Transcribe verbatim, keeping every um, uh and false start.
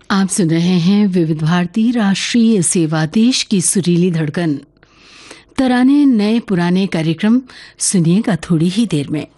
आप सुन रहे हैं विविध भारती राष्ट्रीय सेवा, देश की सुरीली धड़कन। तराने नए पुराने कार्यक्रम सुनिएगा थोड़ी ही देर में।